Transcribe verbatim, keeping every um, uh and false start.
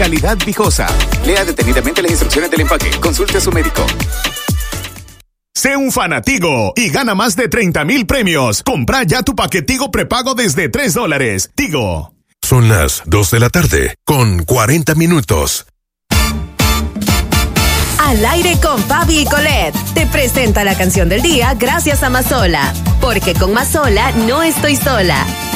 calidad Vijosa. Lea detenidamente las instrucciones del empaque. Consulte a su médico. Sé un fanatigo y gana más de treinta mil premios. Compra ya tu paquetigo prepago desde tres dólares. Tigo. Son las dos de la tarde con cuarenta minutos. Al aire con Fabi y Colette. Te presenta la canción del día gracias a Mazola. Porque con Mazola no estoy sola.